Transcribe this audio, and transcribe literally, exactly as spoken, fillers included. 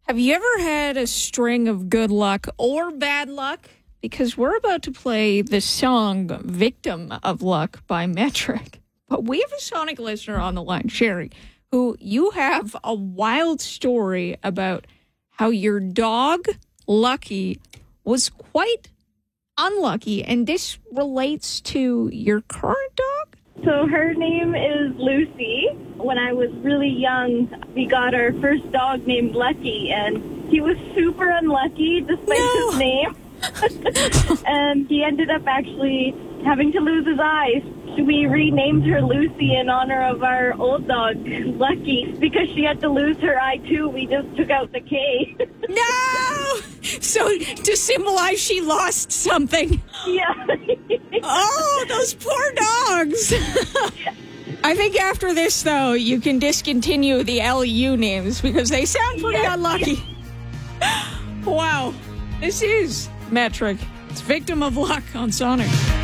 Have you ever had a string of good luck or bad luck? Because we're about to play the song Victim of Luck by Metric. But we have a Sonic listener on the line, Sherry, who you have a wild story about how your dog, Lucky, was quite unlucky. And this relates to your current dog? So her name is Lucy. When I was really young, we got our first dog named Lucky, and he was super unlucky despite No. his name. And he ended up actually having to lose his eyes. We renamed her Lucy in honor of our old dog, Lucky, because she had to lose her eye too. We just took out the K. No! So to symbolize she lost something. Yeah. Oh, those poor dogs. I think after this, though, you can discontinue the L U names because they sound pretty Yeah. unlucky. Wow. This is Metric. It's Victim of Luck on Sonic.